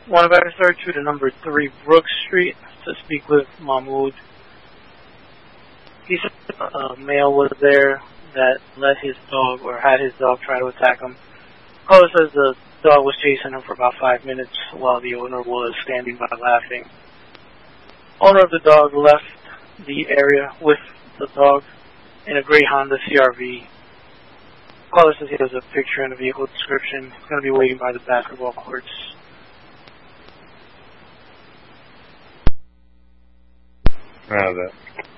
One of our to the number 3 Brook Street to speak with Mahmoud. He said a male was there that let his dog or had his dog try to attack him. Caller says the dog was chasing him for about 5 minutes while the owner was standing by laughing. Owner of the dog left the area with the dog in a gray Honda CRV. Caller says he has a picture and a vehicle description. He's going to be waiting by the basketball courts. I have that.